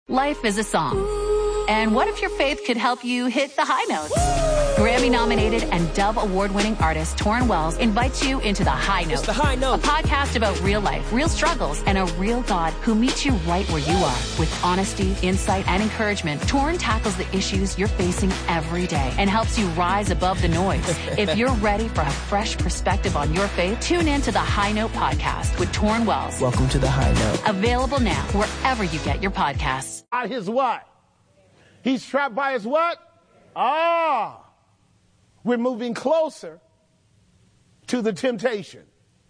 Life is a song. And what if your faith could help you hit the high notes? Grammy-nominated and Dove Award-winning artist Torrin Wells invites you into The High Note. It's The High Note. A podcast about real life, real struggles, and a real God who meets you right where you are. With honesty, insight, and encouragement, Torrin tackles the issues you're facing every day and helps you rise above the noise. If you're ready for a fresh perspective on your faith, tune in to The High Note podcast with Torrin Wells. Welcome to The High Note. Available now wherever you get your podcasts. His what? He's trapped by his what? We're moving closer to the temptation.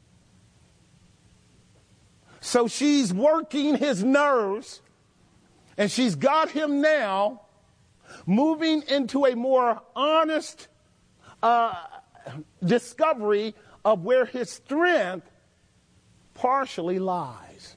So she's working his nerves, and she's got him now moving into a more honest discovery of where his strength partially lies.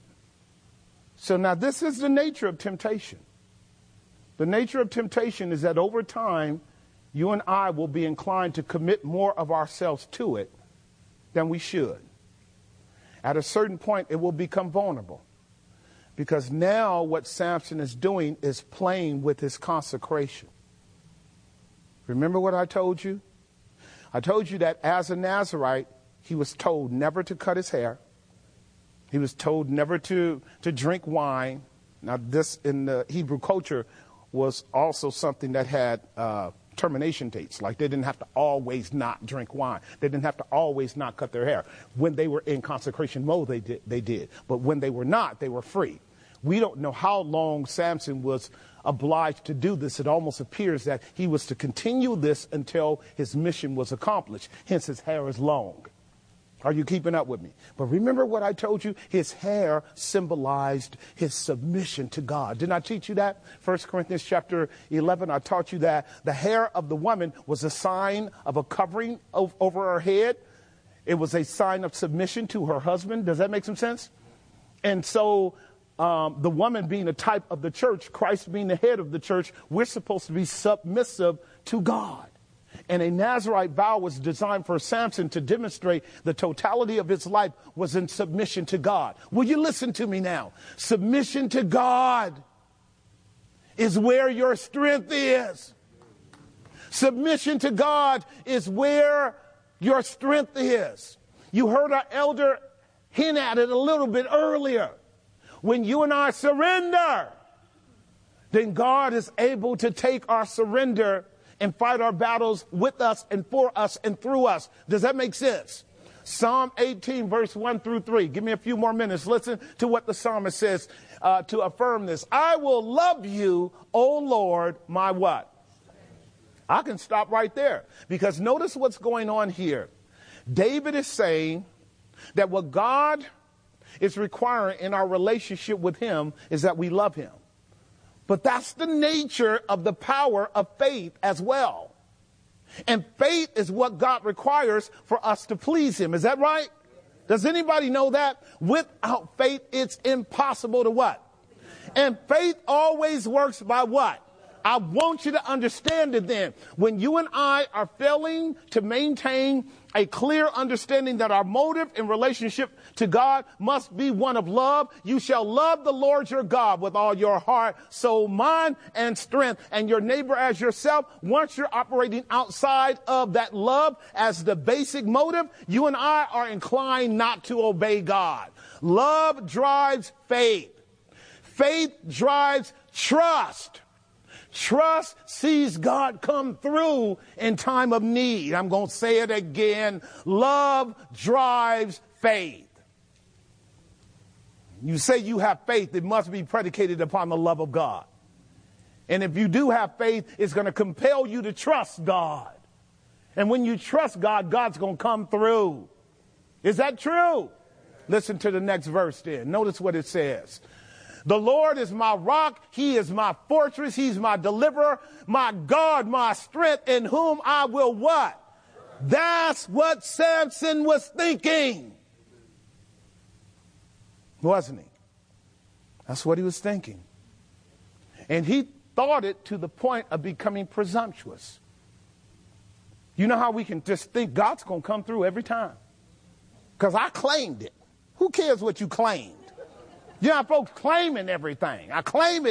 So now this is the nature of temptation. The nature of temptation is that over time, you and I will be inclined to commit more of ourselves to it than we should. At a certain point, it will become vulnerable. Because now what Samson is doing is playing with his consecration. Remember what I told you? I told you that as a Nazirite, he was told never to cut his hair. He was told never to drink wine. Now this in the Hebrew culture was also something that had termination dates. Like they didn't have to always not drink wine. They didn't have to always not cut their hair. When they were in consecration mode, they did. But when they were not, they were free. We don't know how long Samson was obliged to do this. It almost appears that he was to continue this until his mission was accomplished. Hence his hair is long. Are you keeping up with me? But remember what I told you? His hair symbolized his submission to God. Didn't I teach you that? 1 Corinthians chapter 11, I taught you that the hair of the woman was a sign of a covering over her head. It was a sign of submission to her husband. Does that make some sense? And so the woman being a type of the church, Christ being the head of the church, we're supposed to be submissive to God. And a Nazirite vow was designed for Samson to demonstrate the totality of his life was in submission to God. Will you listen to me now? Submission to God is where your strength is. Submission to God is where your strength is. You heard our elder hint at it a little bit earlier. When you and I surrender, then God is able to take our surrender and fight our battles with us and for us and through us. Does that make sense? Psalm 18, verse 1 through 3. Give me a few more minutes. Listen to what the psalmist says to affirm this. I will love you, O Lord, my what? I can stop right there because notice what's going on here. David is saying that what God is requiring in our relationship with him is that we love him. But that's the nature of the power of faith as well. And faith is what God requires for us to please him. Is that right? Does anybody know that? Without faith, it's impossible to what? And faith always works by what? I want you to understand it then. When you and I are failing to maintain a clear understanding that our motive in relationship to God must be one of love, you shall love the Lord your God with all your heart, soul, mind, and strength, and your neighbor as yourself. Once you're operating outside of that love as the basic motive, you and I are inclined not to obey God. Love drives faith. Faith drives trust. Trust sees God come through in time of need. I'm going to say it again. Love drives faith. You say you have faith, it must be predicated upon the love of God. And if you do have faith, it's going to compel you to trust God. And when you trust God, God's going to come through. Is that true? Listen to the next verse then. Notice what it says. The Lord is my rock. He is my fortress. He's my deliverer, my God, my strength, in whom I will what? That's what Samson was thinking. Wasn't he? That's what he was thinking. And he thought it to the point of becoming presumptuous. You know how we can just think God's going to come through every time? Because I claimed it. Who cares what you claimed? You know, folks claiming everything. I claim it.